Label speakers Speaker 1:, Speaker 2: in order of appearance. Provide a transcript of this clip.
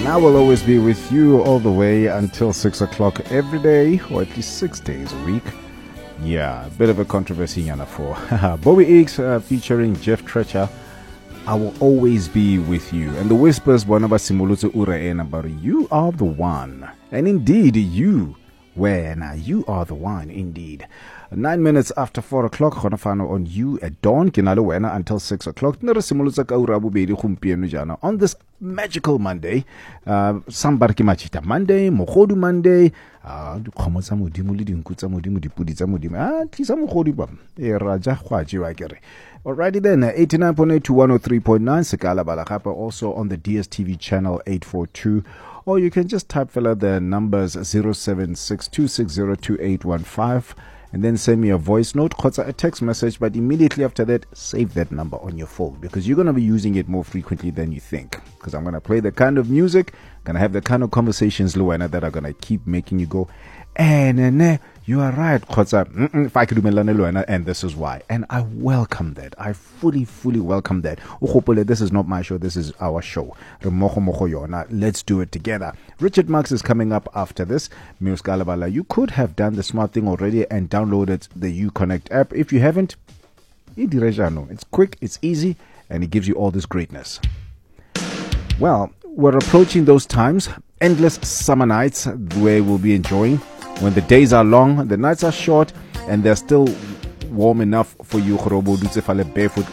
Speaker 1: I will always be with you all the way until 6 o'clock every day, or at least 6 days a week. Yeah, a bit of a controversy, Yana, for Bobby X featuring Jeff Treacher. I will always be with you. And the whispers, Bonaba Simulutu Uraen, about you are the one. And indeed, you, you are the one, indeed. 9 minutes after 4 o'clock, Khonafano on you at dawn, Kinalo Wena until 6 o'clock. On this magical Monday, Sambarki Machita Monday, Mohodu Monday, Alrighty then, 89.8 to 103.9, Sekala Balakapa, also on the DSTV channel 842. Or you can just type fill out the numbers 0762602815 and then send me a voice note, a text message, but immediately after that, save that number on your phone because you're going to be using it more frequently than you think. Because I'm going to play the kind of music, going to have the kind of conversations, Luana, that are going to keep making you go, you are right, if I could do Luana, and this is why. And I welcome that. I fully welcome that. This is not my show, this is our show. Let's do it together. Richard Marx is coming up after this. You could have done the smart thing already and downloaded the Uconnect app. If you haven't, it's quick, it's easy, and it gives you all this greatness. Well, we're approaching those times, endless summer nights where we'll be enjoying. When the days are long, the nights are short, and they're still warm enough for you, barefoot